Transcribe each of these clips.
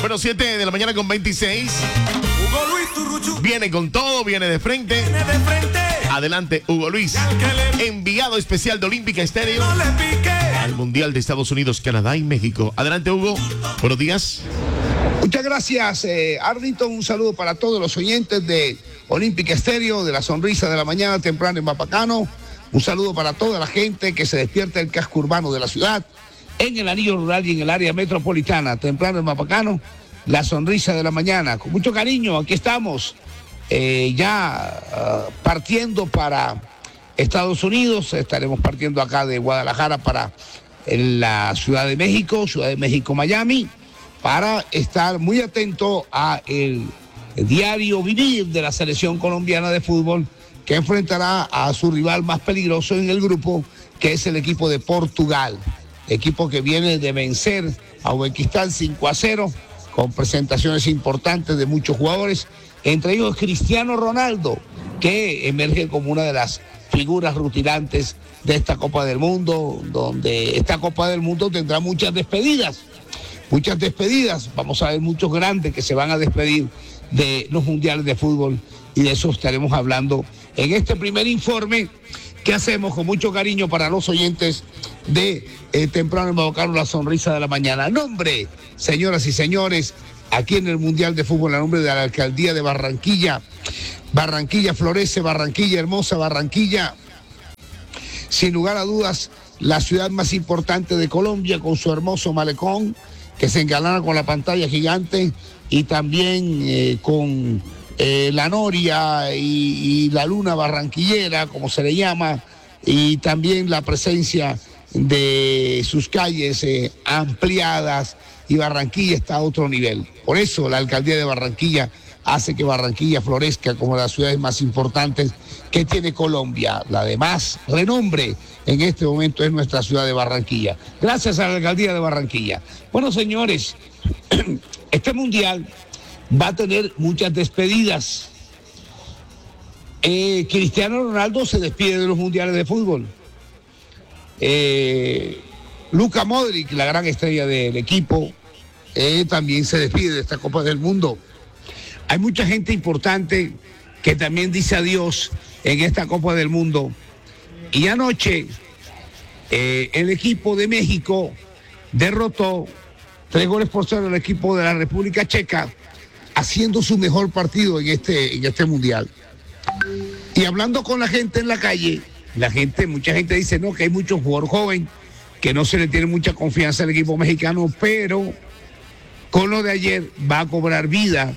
Bueno, 7 de la mañana con 26. Viene con todo, viene de frente. Adelante, Hugo Luis. Enviado especial de Olímpica Estéreo al Mundial de Estados Unidos, Canadá y México. Adelante, Hugo. Buenos días. Muchas gracias, Arlington. Un saludo para todos los oyentes de Olímpica Estéreo, de la sonrisa de la mañana temprana en Mapacano. Un saludo para toda la gente que se despierta en el casco urbano de la ciudad, en el anillo rural y en el área metropolitana, temprano en Mapacano. La sonrisa de la mañana. Con mucho cariño, aquí estamos, partiendo para Estados Unidos. Estaremos partiendo acá de Guadalajara para la Ciudad de México, Miami, para estar muy atento a el diario vivir de la selección colombiana de fútbol, que enfrentará a su rival más peligroso en el grupo, que es el equipo de Portugal, equipo que viene de vencer a Uzbekistán 5-0, con presentaciones importantes de muchos jugadores, entre ellos Cristiano Ronaldo, que emerge como una de las figuras rutilantes de esta Copa del Mundo, donde esta Copa del Mundo tendrá muchas despedidas. Vamos a ver muchos grandes que se van a despedir de los mundiales de fútbol, y de eso estaremos hablando en este primer informe que hacemos con mucho cariño para los oyentes de Temprano en Mapacano, la sonrisa de la mañana. Nombre, señoras y señores, aquí en el Mundial de Fútbol, a nombre de la Alcaldía de Barranquilla. Barranquilla florece, Barranquilla hermosa, Barranquilla, sin lugar a dudas, la ciudad más importante de Colombia, con su hermoso malecón, que se engalana con la pantalla gigante, y también con la noria y la luna barranquillera, como se le llama, y también la presencia de sus calles ampliadas, y Barranquilla está a otro nivel. Por eso la alcaldía de Barranquilla hace que Barranquilla florezca como las ciudades más importantes que tiene Colombia. La de más renombre en este momento es nuestra ciudad de Barranquilla, gracias a la alcaldía de Barranquilla. Bueno, señores, este mundial va a tener muchas despedidas. Cristiano Ronaldo se despide de los mundiales de fútbol. Luka Modric, la gran estrella del equipo, también se despide de esta Copa del Mundo. Hay mucha gente importante que también dice adiós en esta Copa del Mundo. Y anoche el equipo de México derrotó 3-0 al equipo de la República Checa, haciendo su mejor partido en este mundial. Y hablando con la gente en la calle, mucha gente dice no, que hay mucho jugador joven, que no se le tiene mucha confianza al equipo mexicano, pero con lo de ayer va a cobrar vida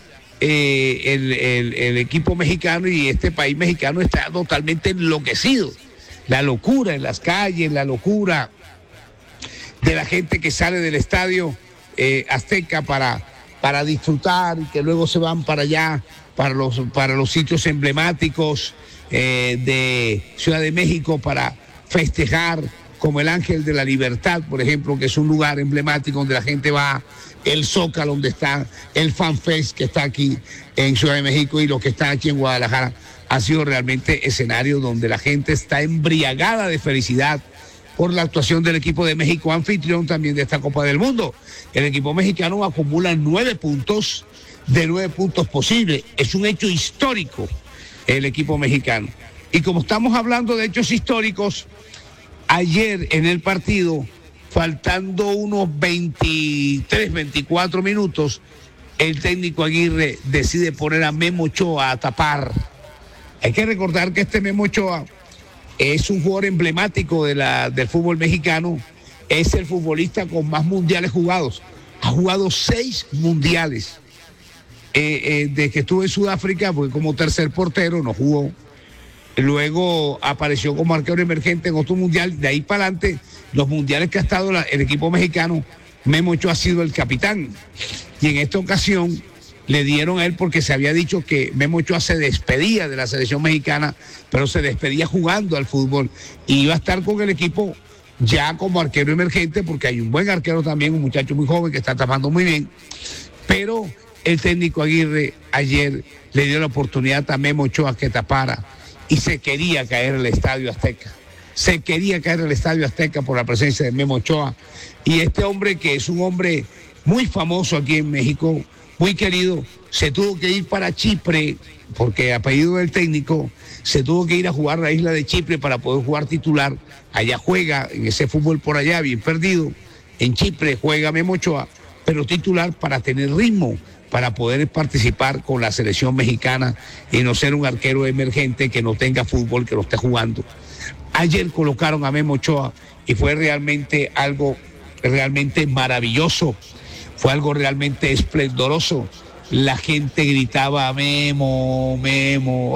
el equipo mexicano, y este país mexicano está totalmente enloquecido. La locura en las calles, la locura de la gente que sale del estadio Azteca para disfrutar, y que luego se van para allá, para los sitios emblemáticos de Ciudad de México, para festejar, como el Ángel de la Libertad, por ejemplo, que es un lugar emblemático donde la gente va, el Zócalo, donde está el FanFest, que está aquí en Ciudad de México, y los que están aquí en Guadalajara. Ha sido realmente escenario donde la gente está embriagada de felicidad por la actuación del equipo de México, anfitrión también de esta Copa del Mundo. El equipo mexicano acumula 9 puntos de 9 puntos posibles. Es un hecho histórico el equipo mexicano. Y como estamos hablando de hechos históricos, ayer en el partido, faltando unos 24 minutos, el técnico Aguirre decide poner a Memo Ochoa a tapar. Hay que recordar que este Memo Ochoa es un jugador emblemático del fútbol mexicano, es el futbolista con más mundiales jugados. Ha jugado 6 mundiales. De que estuvo en Sudáfrica, porque como tercer portero no jugó. Luego apareció como arquero emergente en otro mundial. De ahí para adelante, los mundiales que ha estado el equipo mexicano, Memo Ochoa ha sido el capitán. Y en esta ocasión le dieron a él, porque se había dicho que Memo Ochoa se despedía de la selección mexicana, pero se despedía jugando al fútbol. Y iba a estar con el equipo ya como arquero emergente, porque hay un buen arquero también, un muchacho muy joven que está tapando muy bien. Pero el técnico Aguirre ayer le dio la oportunidad a Memo Ochoa que tapara, y se quería caer el Estadio Azteca. Se quería caer el Estadio Azteca por la presencia de Memo Ochoa. Y este hombre, que es un hombre muy famoso aquí en México, muy querido, se tuvo que ir para Chipre, porque a pedido del técnico, se tuvo que ir a jugar a la isla de Chipre para poder jugar titular. Allá juega, en ese fútbol por allá, bien perdido. En Chipre juega Memo Ochoa, pero titular para tener ritmo, para poder participar con la selección mexicana y no ser un arquero emergente que no tenga fútbol, que no esté jugando. Ayer colocaron a Memo Ochoa y fue realmente algo realmente maravilloso, fue algo realmente esplendoroso. La gente gritaba Memo, Memo,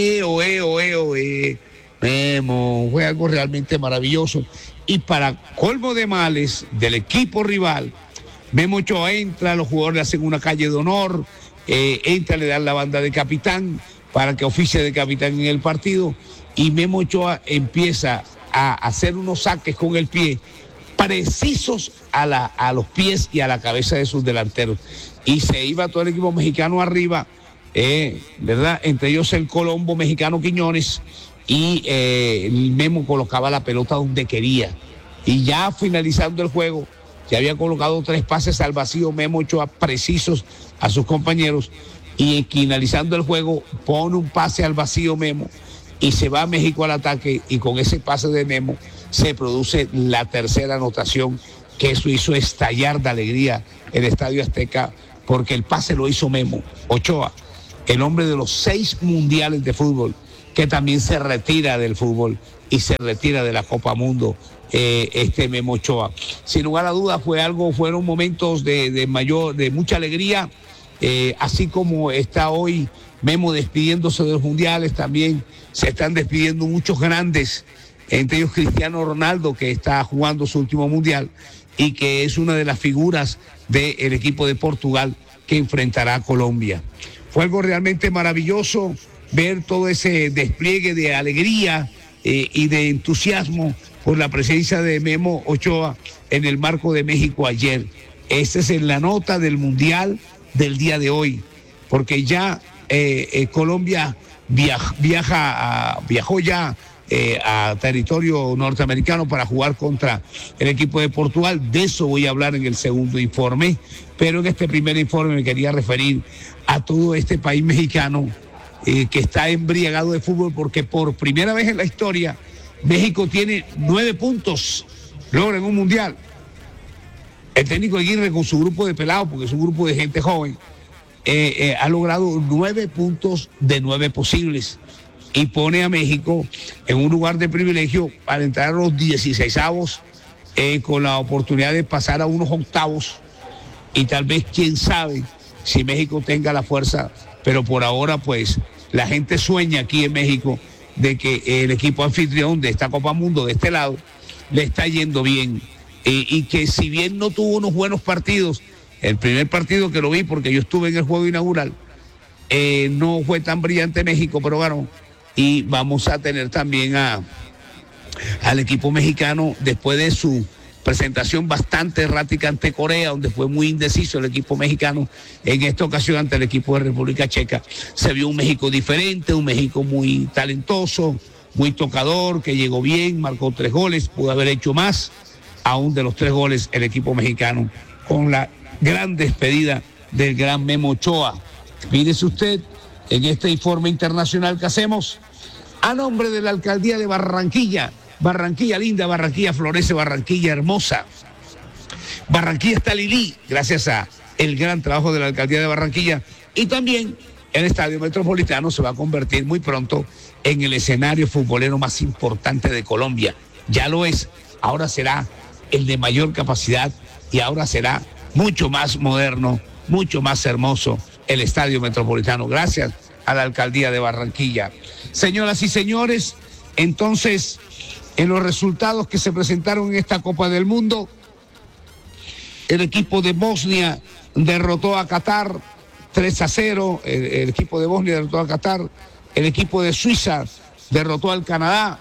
Memo, fue algo realmente maravilloso. Y para colmo de males del equipo rival, Memo Ochoa entra, los jugadores le hacen una calle de honor, entra, le dan la banda de capitán para que oficie de capitán en el partido, y Memo Ochoa empieza a hacer unos saques con el pie precisos a los pies y a la cabeza de sus delanteros. Y se iba todo el equipo mexicano arriba, ¿verdad? Entre ellos el Colombo mexicano Quiñones, y el Memo colocaba la pelota donde quería. Y ya finalizando el juego, ya había colocado 3 pases al vacío Memo Ochoa precisos a sus compañeros, y finalizando el juego pone un pase al vacío Memo y se va a México al ataque, y con ese pase de Memo se produce la tercera anotación, que eso hizo estallar de alegría el Estadio Azteca, porque el pase lo hizo Memo Ochoa, el hombre de los 6 mundiales de fútbol, que también se retira del fútbol y se retira de la Copa Mundo, Memo Ochoa. Sin lugar a dudas fueron momentos de mucha alegría, así como está hoy Memo despidiéndose de los mundiales, también se están despidiendo muchos grandes, entre ellos Cristiano Ronaldo, que está jugando su último mundial y que es una de las figuras del equipo de Portugal que enfrentará a Colombia. Fue algo realmente maravilloso ver todo ese despliegue de alegría y de entusiasmo por la presencia de Memo Ochoa en el marco de México ayer. Esta es la nota del Mundial del día de hoy, porque ya Colombia viajó ya a territorio norteamericano para jugar contra el equipo de Portugal. De eso voy a hablar en el segundo informe, pero en este primer informe me quería referir a todo este país mexicano que está embriagado de fútbol, porque por primera vez en la historia México tiene 9 puntos, logra en un mundial. El técnico Aguirre, con su grupo de pelados, porque es un grupo de gente joven, ha logrado 9 puntos de 9 posibles, y pone a México en un lugar de privilegio para entrar a los 16avos, con la oportunidad de pasar a unos octavos, y tal vez, quién sabe, si México tenga la fuerza, pero por ahora pues la gente sueña aquí en México de que el equipo anfitrión de esta Copa Mundo de este lado le está yendo bien, y que si bien no tuvo unos buenos partidos, el primer partido que lo vi porque yo estuve en el juego inaugural, no fue tan brillante México, pero ganó. Y vamos a tener también al equipo mexicano después de su presentación bastante errática ante Corea, donde fue muy indeciso el equipo mexicano. En esta ocasión ante el equipo de República Checa se vio un México diferente, un México muy talentoso, muy tocador, que llegó bien, marcó 3 goles, pudo haber hecho más. Aún de los 3 goles el equipo mexicano, con la gran despedida del gran Memo Ochoa. Mírese usted en este informe internacional que hacemos a nombre de la alcaldía de Barranquilla. Barranquilla linda, Barranquilla florece, Barranquilla hermosa. Barranquilla está Lili, gracias a el gran trabajo de la alcaldía de Barranquilla. Y también el Estadio Metropolitano se va a convertir muy pronto en el escenario futbolero más importante de Colombia. Ya lo es, ahora será el de mayor capacidad, y ahora será mucho más moderno, mucho más hermoso el Estadio Metropolitano, gracias a la alcaldía de Barranquilla. Señoras y señores, entonces, en los resultados que se presentaron en esta Copa del Mundo, el equipo de Bosnia derrotó a Qatar 3-0, el equipo de Bosnia derrotó a Qatar, el equipo de Suiza derrotó al Canadá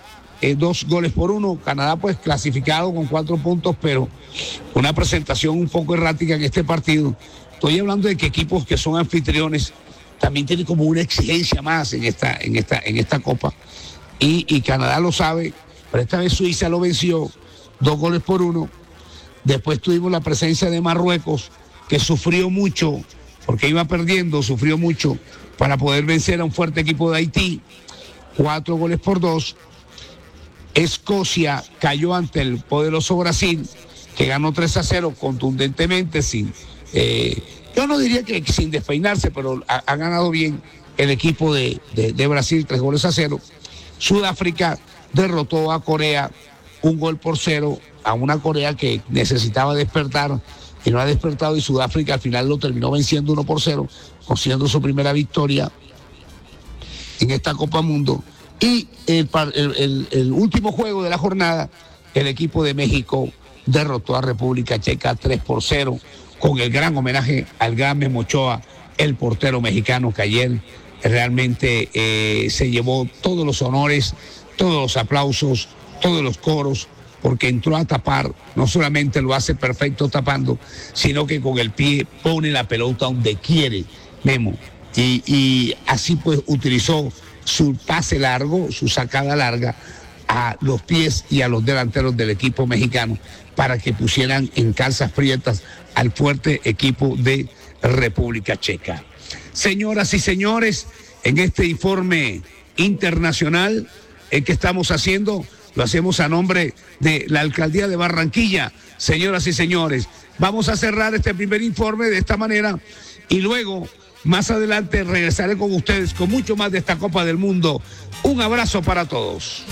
2-1, Canadá pues clasificado con 4 puntos, pero una presentación un poco errática en este partido. Estoy hablando de que equipos que son anfitriones también tienen como una exigencia más en esta Copa, y Canadá lo sabe, pero esta vez Suiza lo venció 2-1. Después tuvimos la presencia de Marruecos, que sufrió mucho, porque iba perdiendo, sufrió mucho para poder vencer a un fuerte equipo de Haití, 4-2. Escocia cayó ante el poderoso Brasil, que ganó 3-0 contundentemente, yo no diría que sin despeinarse, pero ha ganado bien el equipo de Brasil, 3-0. Sudáfrica derrotó a Corea 1-0, a una Corea que necesitaba despertar y no ha despertado, y Sudáfrica al final lo terminó venciendo 1-0, consiguiendo su primera victoria en esta Copa Mundo. Y el último juego de la jornada, el equipo de México derrotó a República Checa 3-0, con el gran homenaje al gran Memo Ochoa, el portero mexicano, que ayer realmente se llevó todos los honores, todos los aplausos, todos los coros, porque entró a tapar. No solamente lo hace perfecto tapando, sino que con el pie pone la pelota donde quiere, Memo. Y así pues utilizó su pase largo, su sacada larga a los pies y a los delanteros del equipo mexicano para que pusieran en calzas prietas al fuerte equipo de República Checa. Señoras y señores, en este informe internacional que estamos haciendo, lo hacemos a nombre de la Alcaldía de Barranquilla. Señoras y señores, vamos a cerrar este primer informe de esta manera y luego, más adelante, regresaré con ustedes con mucho más de esta Copa del Mundo. Un abrazo para todos.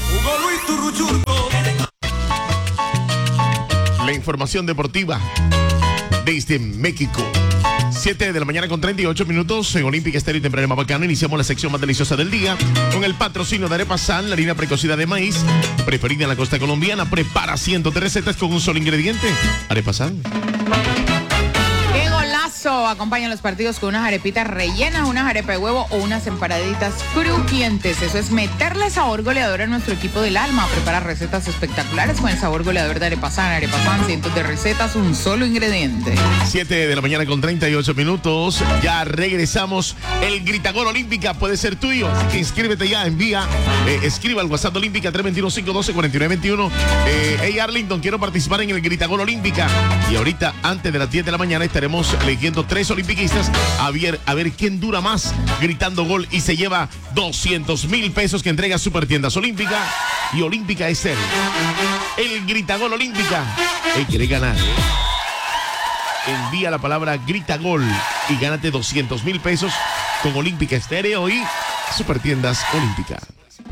La información deportiva desde México. 7 de la mañana con 38 minutos en Olímpica Estéreo y Temprano Mapacano. Iniciamos la sección más deliciosa del día con el patrocinio de Arepa San, la harina precocida de maíz preferida en la costa colombiana. Prepara cientos de recetas con un solo ingrediente. Arepa San. Acompañan los partidos con unas arepitas rellenas, unas arepas de huevo o unas empanaditas crujientes. Eso es meterle sabor goleador a nuestro equipo del alma. Prepara recetas espectaculares con el sabor goleador de Arepa San. Arepa San, cientos de recetas, un solo ingrediente. 7 de la mañana con 38 minutos. Ya regresamos. El Gritagol Olímpica puede ser tuyo. Así que inscríbete ya, escriba al WhatsApp de Olímpica 321-512-4921. Hey Arlington, quiero participar en el Gritagol Olímpica. Y ahorita, antes de las 10 de la mañana, estaremos eligiendo 3 olimpiquistas a ver quién dura más gritando gol y se lleva 200,000 pesos que entrega Supertiendas Olímpica y Olímpica es el Gritagol Olímpica. Él quiere ganar. Envía la palabra Gritagol y gánate 200,000 pesos con Olímpica Estéreo y Supertiendas Olímpica.